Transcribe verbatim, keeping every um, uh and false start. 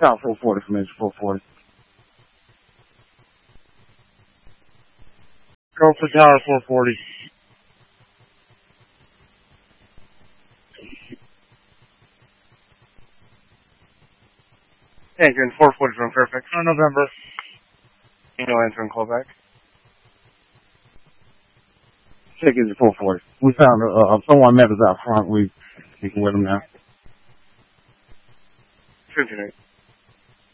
South four forty from engine four forty. Go for tower four forty. Anchor in four forty from Fairfax on November. No answer in callback. Check engine four forty. We found uh, uh, someone met us out front. We, we can with them now. fifty-eight.